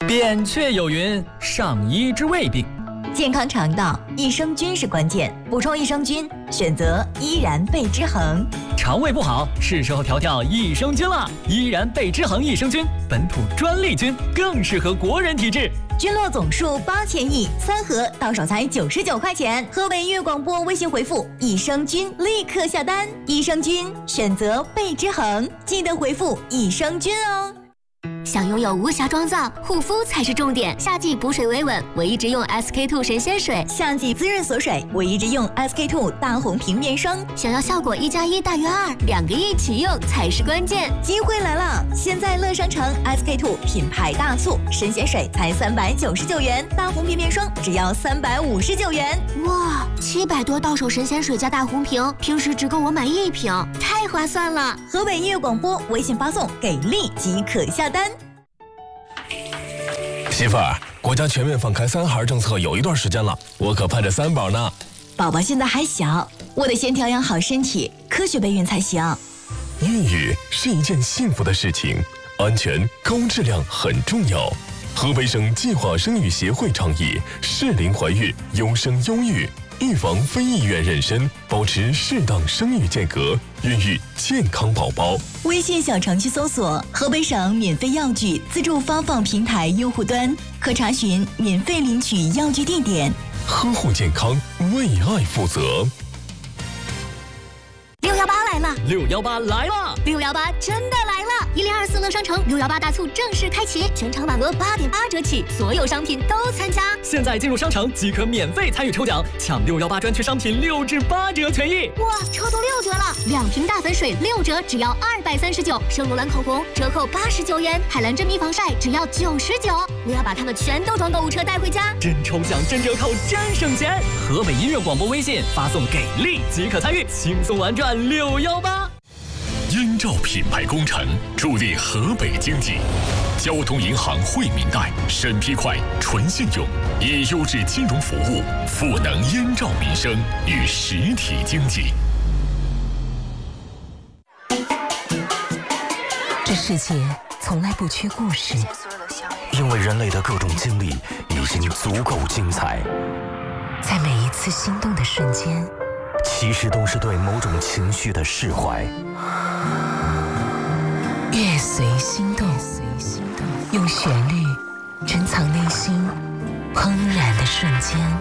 扁鹊有云：上医治未病。 健康肠道，益生菌是关键，补充益生菌，选择依然贝之恒。 肠胃不好，是时候调调益生菌了。依然贝之恒益生菌，本土专利菌，更适合国人体质。 菌落总数8000亿，3盒到手才99块钱。河北音乐广播微信回复益生菌，立刻下单。益生菌选择贝之恒，记得回复益生菌哦。 想拥有无瑕妆造，护肤才是重点。夏季补水维稳，我一直用 SK-II 神仙水； 夏季滋润锁水，我一直用 SK-II 大红瓶面霜。 想要效果1+1大于2，2个一起用才是关键。 机会来了！现在乐商城 SK-II 品牌大促，神仙水才399元，大红瓶面霜只要359元。 哇，700多到手神仙水加大红瓶，平时只够我买1瓶，太划算了！ 河北音乐广播微信发送给力即可下单。 媳妇儿，国家全面放开3孩政策有一段时间了，我可盼着3宝呢。 宝宝现在还小，我得先调养好身体，科学备孕才行。 孕育是一件幸福的事情，安全高质量很重要。河北省计划生育协会倡议适龄怀孕，优生优育，预防非意愿妊娠，保持适当生育间隔，孕育健康宝宝。 微信小程序搜索河北省免费药具自助发放平台用户端，可查询免费领取药具地点。 呵护健康，为爱负责。 618来了 ！618来了 ！618真的来了！1024乐商城618大促正式开启，全场满额8.8折起，所有商品都参加。 现在进入商城即可免费参与抽奖，抢618专区商品6至8折权益。 哇，抽到6折了！2瓶大粉水6折，只要239；圣罗兰口红折扣89元，海蓝真皮防晒只要99。我要把它们全都装购物车带回家。 真抽奖，真折扣，真省钱！河北音乐广播微信发送给力即可参与，轻松玩转618。 燕赵品牌工程助力河北经济，交通银行惠民贷，审批快，纯信用，以优质金融服务赋能燕赵民生与实体经济。 这世界从来不缺故事， 因为人类的各种经历已经足够精彩， 在每一次心动的瞬间， 其实都是对某种情绪的释怀。 乐随心动，用旋律珍藏内心怦然的瞬间。